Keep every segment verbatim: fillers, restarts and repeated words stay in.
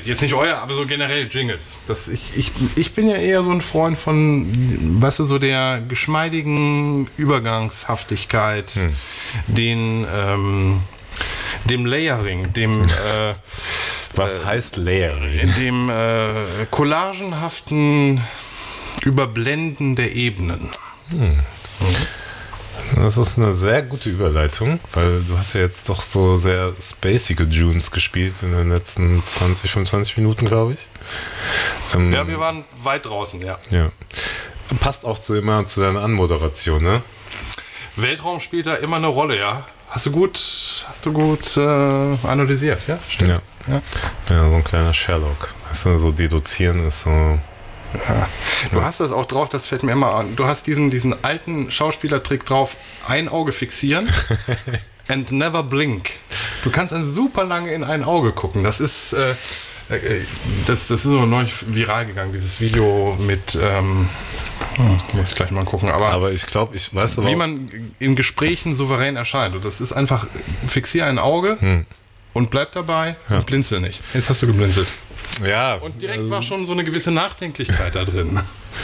jetzt nicht euer, aber so generell Jingles. Das, ich, ich, ich bin ja eher so ein Freund von, weißt du, so der geschmeidigen Übergangshaftigkeit, hm. den, ähm, dem Layering, dem äh, Was äh, heißt Layering? Dem äh, collagenhaften Überblenden der Ebenen. Hm. Mhm. Das ist eine sehr gute Überleitung, weil du hast ja jetzt doch so sehr spacige Tunes gespielt in den letzten zwanzig, fünfundzwanzig Minuten, glaube ich. Ähm, ja, wir waren weit draußen, ja. Ja. Passt auch zu immer zu deiner Anmoderation, ne? Weltraum spielt da immer eine Rolle, ja. Hast du gut, hast du gut äh, analysiert, ja? Stimmt. Ja. Ja. Ja, so ein kleiner Sherlock. Weißt du, so deduzieren ist so... Ja. Du hast das auch drauf, das fällt mir immer an. Du hast diesen, diesen alten Schauspielertrick drauf, ein Auge fixieren and never blink. Du kannst dann super lange in ein Auge gucken. Das ist, äh, das, das ist so neulich viral gegangen, dieses Video mit, ähm, hm, muss ich gleich mal gucken. Aber, aber ich glaube, ich weiß wie man in Gesprächen souverän erscheint. Und das ist einfach, fixier ein Auge hm. und bleib dabei ja. und blinzel nicht. Jetzt hast du geblinzelt. Ja. Und direkt also war schon so eine gewisse Nachdenklichkeit da drin.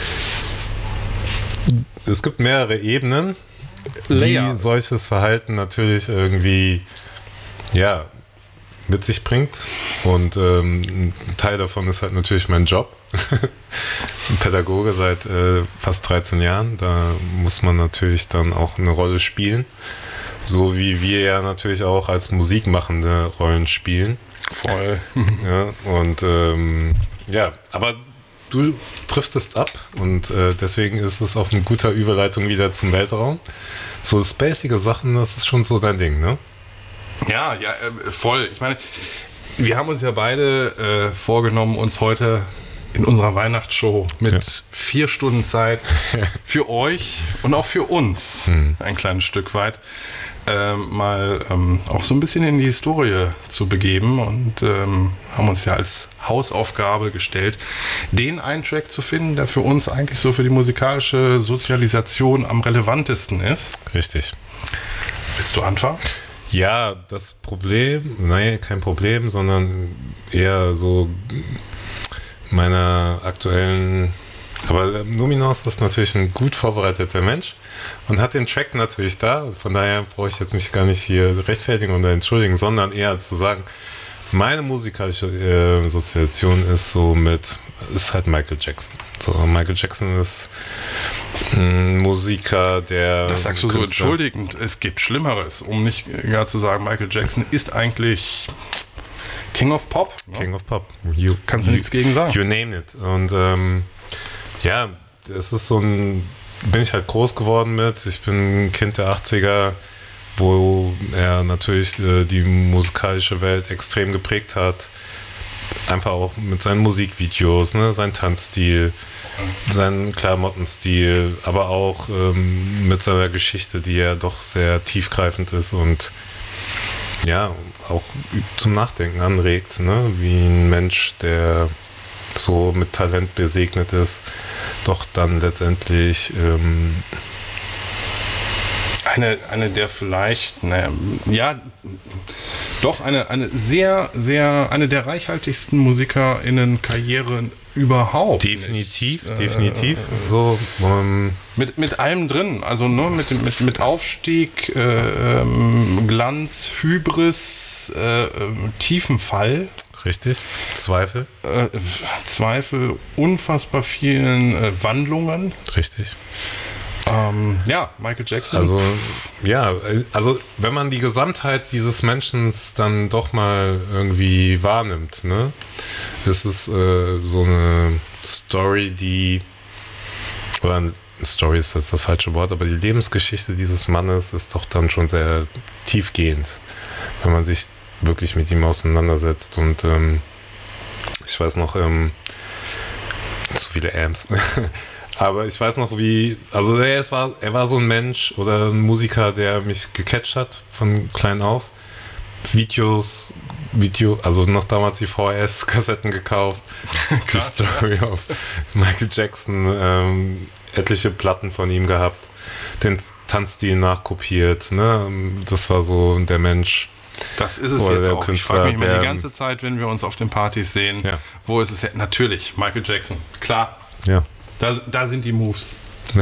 Es gibt mehrere Ebenen, Layer. die solches Verhalten natürlich irgendwie ja, mit sich bringt. Und ähm, ein Teil davon ist halt natürlich mein Job. Pädagoge seit äh, fast dreizehn Jahren. Da muss man natürlich dann auch eine Rolle spielen. So wie wir ja natürlich auch als Musikmachende Rollen spielen. Voll. Ja, und ähm, ja, aber du triffst es ab und äh, deswegen ist es auch eine gute Überleitung wieder zum Weltraum. So spacige Sachen, das ist schon so dein Ding, ne? Ja, ja, äh, voll. Ich meine, wir haben uns ja beide äh, vorgenommen, uns heute in unserer Weihnachtsshow mit ja. vier Stunden Zeit für euch und auch für uns hm. ein kleines Stück weit Ähm, mal ähm, auch so ein bisschen in die Historie zu begeben und ähm, haben uns ja als Hausaufgabe gestellt, den einen Track zu finden, der für uns eigentlich so für die musikalische Sozialisation am relevantesten ist. Richtig. Willst du anfangen? Ja, das Problem, nein, kein Problem, sondern eher so meiner aktuellen... Aber Numinos ist natürlich ein gut vorbereiteter Mensch und hat den Track natürlich da. Von daher brauche ich jetzt mich gar nicht hier rechtfertigen oder entschuldigen, sondern eher zu sagen, meine musikalische äh, Sozialisation ist so mit, ist halt Michael Jackson. So, Michael Jackson ist ein Musiker, der... Das sagst du so entschuldigend, es gibt Schlimmeres, um nicht gar zu sagen, Michael Jackson ist eigentlich... King of Pop. King ja? of Pop. You, Kannst du you, nichts gegen sagen. You name it. Und ähm, ja, es ist so ein, bin ich halt groß geworden mit. Ich bin ein Kind der achtziger, wo er natürlich äh, die musikalische Welt extrem geprägt hat. Einfach auch mit seinen Musikvideos, ne, sein Tanzstil, seinen Klamottenstil, aber auch ähm, mit seiner Geschichte, die ja doch sehr tiefgreifend ist und ja, auch zum Nachdenken anregt, ne, wie ein Mensch, der so mit Talent besegnet ist, doch dann letztendlich ähm eine, eine der vielleicht, naja, ja, doch eine, eine sehr, sehr, eine der reichhaltigsten MusikerInnen-Karrieren überhaupt. Definitiv, nicht. definitiv. Äh, so ähm mit, mit allem drin, also nur mit, mit, mit Aufstieg, äh, ähm, Glanz, Hybris, äh, äh, tiefen Fall. Richtig. Zweifel. Äh, Zweifel, unfassbar vielen äh, Wandlungen. Richtig. Ähm, ja, Michael Jackson. Also, ja, also wenn man die Gesamtheit dieses Menschen dann doch mal irgendwie wahrnimmt, ne, ist es äh, so eine Story, die, oder eine Story ist jetzt das falsche Wort, aber die Lebensgeschichte dieses Mannes ist doch dann schon sehr tiefgehend, wenn man sich wirklich mit ihm auseinandersetzt. Und ähm, ich weiß noch, ähm, zu viele Amps. Aber ich weiß noch, wie, also er, es war, er war so ein Mensch oder ein Musiker, der mich gecatcht hat von klein auf. Videos, Video, also noch damals die V H S-Kassetten gekauft. Die Story of Michael Jackson, ähm, etliche Platten von ihm gehabt, den Tanzstil nachkopiert, ne? Das war so der Mensch, Das ist es Oder jetzt der auch. Ich Künstler, frage mich immer der- die ganze Zeit, wenn wir uns auf den Partys sehen, Ja. wo ist es jetzt? Natürlich, Michael Jackson. Klar, Ja. da, da sind die Moves.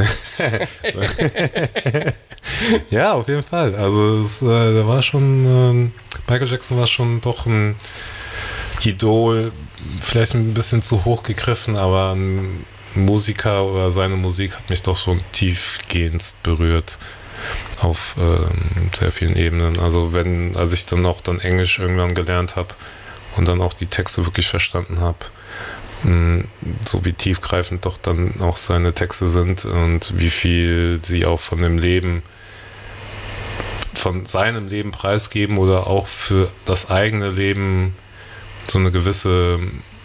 Ja, auf jeden Fall. Also es, äh, da war schon, ähm, Michael Jackson war schon doch ein Idol, vielleicht ein bisschen zu hoch gegriffen, aber ein Musiker oder seine Musik hat mich doch schon tiefgehend berührt auf ähm, sehr vielen Ebenen. Also wenn, als ich dann auch dann Englisch irgendwann gelernt habe und dann auch die Texte wirklich verstanden habe, so wie tiefgreifend doch dann auch seine Texte sind und wie viel sie auch von dem Leben, von seinem Leben preisgeben oder auch für das eigene Leben so eine gewisse,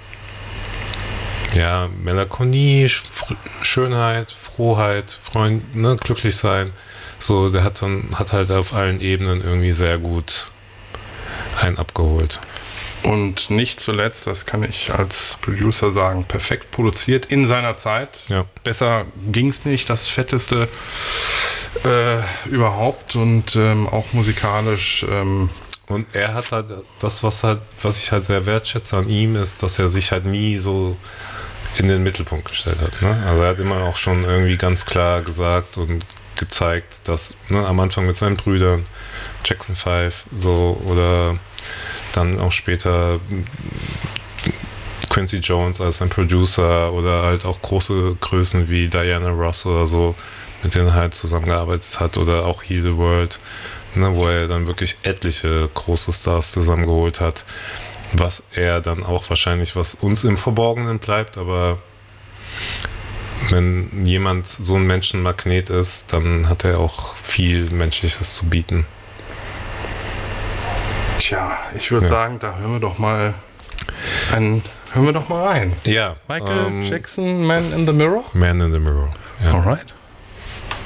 ja, Melancholie, Sch- Schönheit, Frohheit, Freund, ne, glücklich sein. So, der hat dann, hat halt auf allen Ebenen irgendwie sehr gut einen abgeholt. Und nicht zuletzt, das kann ich als Producer sagen, perfekt produziert in seiner Zeit. Ja. Besser ging es nicht, das fetteste äh, überhaupt und ähm, auch musikalisch. Ähm, Und er hat halt, das, was halt, was ich halt sehr wertschätze an ihm, ist, dass er sich halt nie so in den Mittelpunkt gestellt hat. Ne? Also er hat immer auch schon irgendwie ganz klar gesagt und gezeigt, dass, ne, am Anfang mit seinen Brüdern, Jackson Five, so, oder dann auch später Quincy Jones als ein Producer oder halt auch große Größen wie Diana Ross oder so, mit denen er halt zusammengearbeitet hat, oder auch Heal the World, ne, wo er dann wirklich etliche große Stars zusammengeholt hat, was er dann auch wahrscheinlich, was uns im Verborgenen bleibt, aber wenn jemand so ein Menschenmagnet ist, dann hat er auch viel Menschliches zu bieten. Tja, ich würde Ja. sagen, da hören wir doch mal ein, hören wir doch mal rein. Ja, Michael ähm, Jackson, Man in the Mirror. Man in the Mirror. Ja. Alright.